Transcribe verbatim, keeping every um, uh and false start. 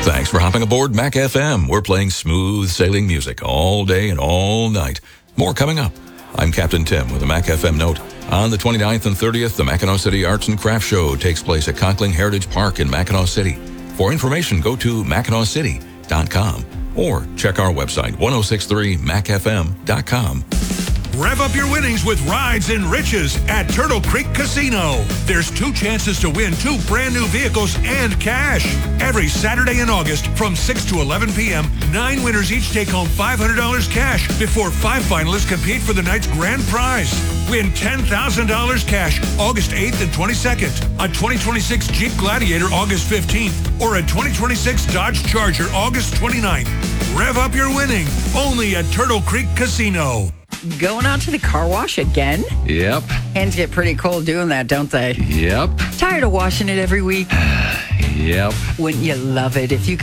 Thanks for hopping aboard Mac F M. We're playing smooth sailing music all day and all night. More coming up. I'm Captain Tim with a Mac F M note. On the twenty-ninth and thirtieth, the Mackinac City Arts and Crafts Show takes place at Conkling Heritage Park in Mackinac City. For information, go to mackinac city dot com or check our website, ten sixty-three mac f m dot com. Rev up your winnings with Rides and Riches at Turtle Creek Casino. There's two chances to win two brand new vehicles and cash. Every Saturday in August from six to eleven p.m., nine winners each take home five hundred dollars cash before five finalists compete for the night's grand prize. Win ten thousand dollars cash August eighth and twenty-second, a twenty twenty-six Jeep Gladiator August fifteenth, or a twenty twenty-six Dodge Charger August twenty-ninth. Rev up your winning only at Turtle Creek Casino. Going out to the car wash again? Yep. Hands get pretty cold doing that, don't they? Yep. Tired of washing it every week? Yep. Wouldn't you love it if you